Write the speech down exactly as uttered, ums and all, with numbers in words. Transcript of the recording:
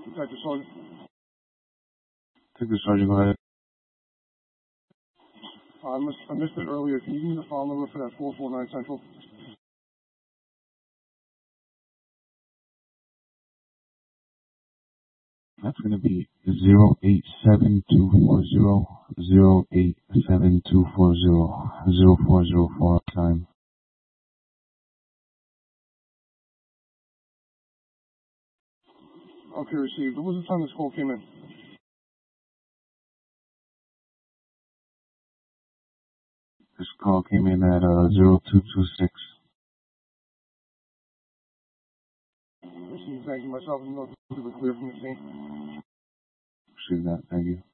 Detective Sergeant. Detective Sergeant, go ahead. Uh, I, missed, I missed it earlier. Can you give me the file number for that four four nine Central? That's going to be zero eight seven two four zero zero eight seven two four zero zero four zero four time. Okay, received. What was the time this call came in? This call came in at uh, zero two two six. Received. Thank you. Myself and no to be clear from the scene. Received that. Thank you.